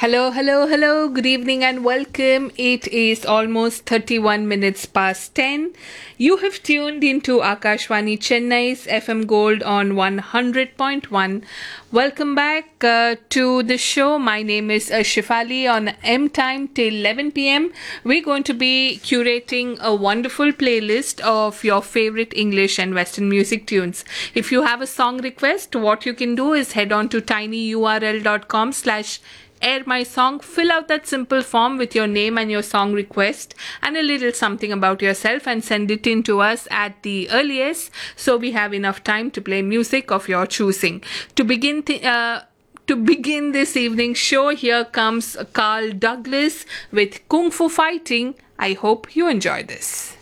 Hello, hello, hello. Good evening and welcome. It is almost 31 minutes past 10. You have tuned into Akashvani Chennai's FM Gold on 100.1. Welcome back to the show. My name is Shifali on M Time till 11 p.m. We're going to be curating a wonderful playlist of your favorite English and Western music tunes. If you have a song request, what you can do is head on to tinyurl.com/air my song. Fill out that simple form with your name and your song request and a little something about yourself and send it in to us at the earliest so we have enough time to play music of your choosing. To begin this evening's show, here comes Carl Douglas with Kung Fu Fighting. I hope you enjoy this.